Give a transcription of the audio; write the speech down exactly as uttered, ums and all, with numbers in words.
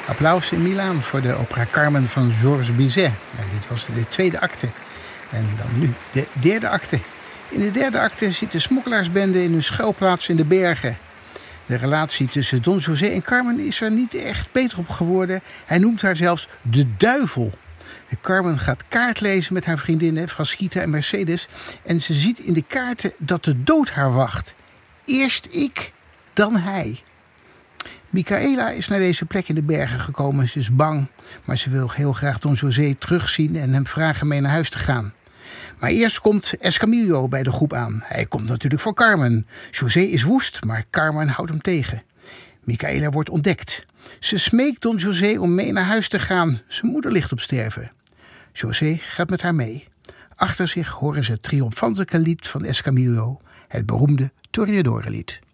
Applaus in Milaan voor de opera Carmen van Georges Bizet. En dit was de tweede acte. En dan nu de derde acte. In de derde acte zit de smokkelaarsbende in hun schuilplaats in de bergen. De relatie tussen Don José en Carmen is er niet echt beter op geworden. Hij noemt haar zelfs de duivel. Carmen gaat kaart lezen met haar vriendinnen Frasquita en Mercedes. En ze ziet in de kaarten dat de dood haar wacht. Eerst ik, dan hij. Micaela is naar deze plek in de bergen gekomen. Ze is bang, maar ze wil heel graag Don José terugzien en hem vragen mee naar huis te gaan. Maar eerst komt Escamillo bij de groep aan. Hij komt natuurlijk voor Carmen. José is woest, maar Carmen houdt hem tegen. Micaela wordt ontdekt. Ze smeekt Don José om mee naar huis te gaan. Zijn moeder ligt op sterven. José gaat met haar mee. Achter zich horen ze het triomfantelijke lied van Escamillo, het beroemde Toreador-lied.